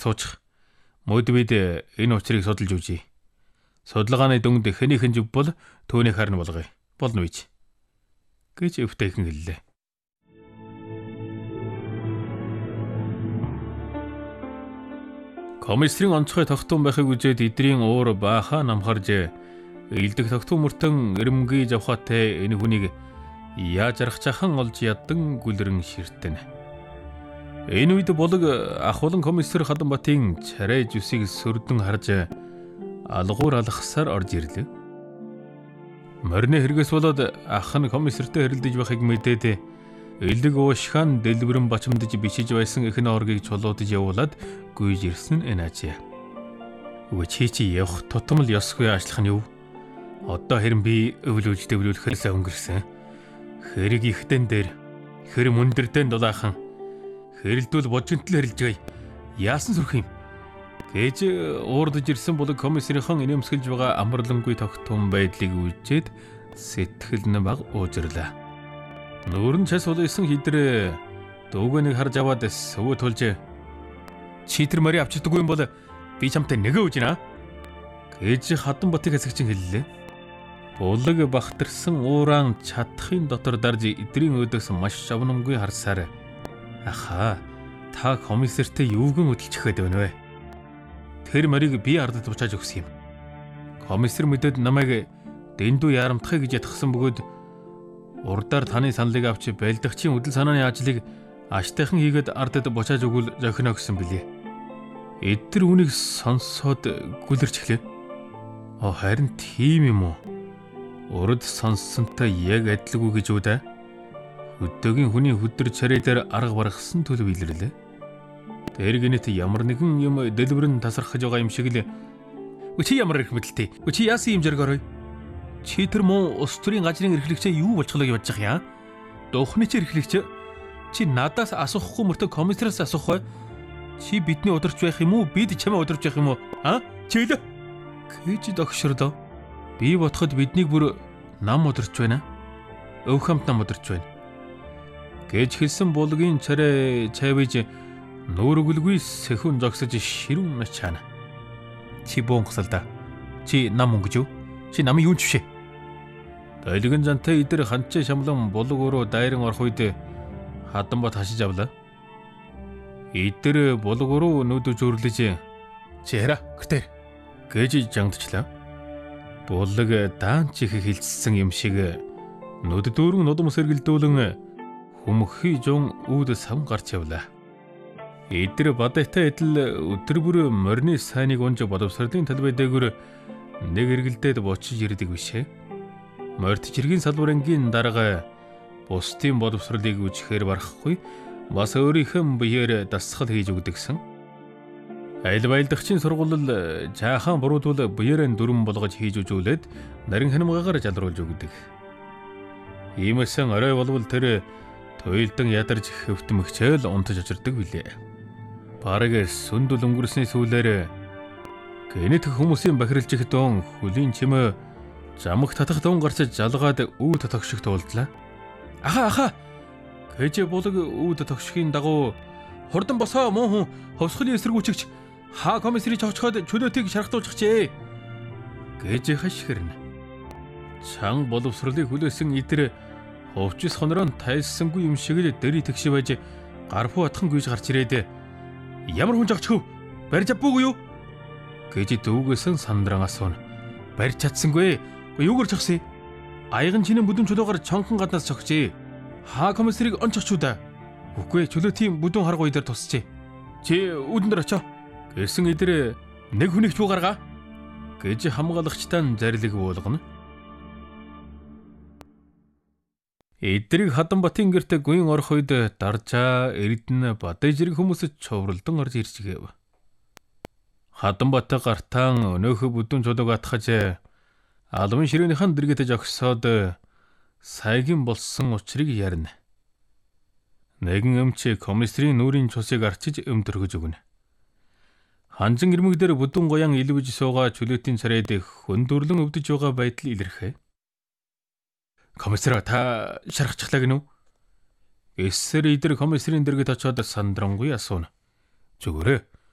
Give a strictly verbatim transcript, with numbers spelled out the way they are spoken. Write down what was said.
суучих. Мөд бид энэ учрыг судалж үзье. Судалгааны дүнд хэнийхэн жив бол түүнийг харна болгоё. Болно бич. Гэж өвтэйхэн хэллээ. Комиссарын онцгой тогтун байхыг үзээд эдрийн уур баахан намхарж илдэх тогтун мөртөн эрэмгий завхаатай энэ хүнийг яаж аргачаахан олж яддан гүлрэн ширтэн. Энэ үед болог ахвалан комиссар Хаданбатын царай зүсийг сөрдөн харж алгуур алхасаар орж ирлээ. Морины хэрэгээс болоод ах нь комиссартай хэрэлдэж байхыг мэдээд элдэг уушхан дэлбэрэн бачимдаж бичиж байсан эхний оргийг чулуудаж явуулаад гүйж ирсэн нь энэ ажээ. Өвөө чи чи явах тутам л ёсгүй ажиллах нь юу? Одоо хэрэн би өвлүүлж дэвлүүлэхээс өнгөрсөн. Хэрэг ихтэн дээр хэр мөндөрдөн дулаахан хэрэлдүүл божинтл хэрэлжгээе. Яасан сүрх юм? Гэж уурдаж ирсэн болог комиссарийнхан инээмсэглэж байгаа амарлангүй тогтун байдлыг үзээд сэтгэл нь баг уужрлаа. Нүүрэн час улайсан хидрээ дүүгэнийг харж аваад сөвөө тулж чи тэр морийг авчирдаггүй юм бол би чамтай нэгэ үжинэ гэж Хаданбатыг хэсэгчин хэллээ. Булаг бахтарсан ууран чадахын дотор дарж эдрийн өдөөс маш шавнангүй харсаар аха та комиссартай юугэн хөдөлчихээд байна вэ? Тэр морийг би ардад буцааж өгсөн юм. Комиссар мэдээд намайг дэндүү яарамтахыг гэж ятгсан бөгөөд урдаар таны саналыг авч байлдагчийн хөдөл санааны ажлыг аштайхан хийгээд ардад буцааж өгвөл зохино гэсэн билээ. Эдгээр үнийг сонсоод гүлэрч эхлэв. Оо харин тийм юм уу? Урд сонссонтой яг адилгүй гэж үдэ. Хөдөөгийн хүний хөдөр царай дээр арга баргасан төлөв илэрлээ. Тэр гинэт ямар нэгэн юм дэлбэрэн тасархаж байгаа юм шиг л. Чи ямар их мэдлэлтэй? Чи яасан юм зэрэг орой? Чи тэр муу ус төрийн газрын эрхлэгчээ юу болчихлоо гэж бодож байгаа юм? Духны чи эрхлэгч чи надаас асуухгүй мөртөө комиссараас асуух бай. Чи бидний удирч байх юм уу? Бид чамаа удирч байх юм уу? Аа? Чи л гэж догшрлоо. Би бодоход биднийг бүр нам удирч байна. Өв хамт нам удирч байна. Гэж хэлсэн булгийн царай цайвж нүүргөлгүй сэхүн зогсож ширүүн чана. Чи бонхсалда. Чи нам өнгөж юу? Чи намын юунч бишээ. Долгин зантай идэр ханчаа шамлан булг өрөө дайран орох үед Хаданбат хашиж авлаа. Идэр булг өрөө нүдж өрлөж чи яра гэртэр гэж жангдчлаа. Булг даан чих хилцсэн юм шиг нүд дүүрэн нудам сэргэлдүүлэн хүмхий жун үүд сав гарч явлаа. Идэр бадайтай адил өдөр бүр морины сайныг унж боловсролын талбай дээгүүр нэг эргэлдээд бочиж ирдэг бишээ. Морьт чиргийн салбарангийн дарга бусдын боловсролыг үжихээр барахгүй бас өөрийнхөө биеэр дасгал хийж өгдөгсөн. Айл байлдагчийн сургуулал жаахан буруудвал биеэрээ дүрм болгож хийж үзүүлээд нарийн ханамгаагаар жалруулж өгдөг. Иймээсэн орой болвол тэр туйлдан ядарч хөвтмөгчөөл унтаж очирдаг билээ. Бараг сүндүл өнгөрсний сүүлээр гэнэт хүмүүсийн бахиралж их дон хөлийн чимээ замх татах дон гарч жалгаад үүд тогшигт уулдлаа. Аха аха гэж булаг үүд тогшихын дагуу хурдан босоо муу хүн ховсхолын эсэргүүчигч хаа комиссарыг цогцоход чөлөөтийг шархтуулчихжээ гэж хашгирна. Чан боловсролыг хүлээсэн идэр ховчис хонорон тайлсангүй юм шиг л дэри тэгши байж гарфуу атхан гүйж гарч ирээд ямар хүн жагч хөв барьж авбуугүй юу гэж дүүгээсэн сандран асууна. Барьж чадсангүй. Юугаар чагсыг? Аяган чиний бүдүүн чулуугаар чонхон гаднаас цогчээ. Хаа комиссарыг онч очив да. Үгүй чөлөөтийн бүдүүн харгуй дээр тусчээ. Чи үүдэн дээр очоо. Гэсэн идэр нэг хүнийг чуу гаргаа гэж хамгаалагчтай зарлиг буулгана. Эдрийг Хаданбатын гэрте гүйн орох үед даржаа эрдэнэ бадаж ирэх хүмүүсд чувралдан орж ирж гээв. Хаданбат гартаан өнөөхө бүдүүн чулууг атгаж албан ширээнийхэн дэргэд жогсоод сайгин болсон учрыг ярина. Нэгэн өмч комиссарын нүрийн цусыг арчиж өмдөргөж өгнө. Ханжин ирмэг дээр бүдүүн гоян илвэж суугаа чөлөөтийн царайд хөндөрлөн өвдөж байгаа байдал илэрхэ. Комиссар та шархчихлаа гинүү? Эсэр идэр комиссарын дэргэд очоод сандрангуй асууна. Зүгээрээ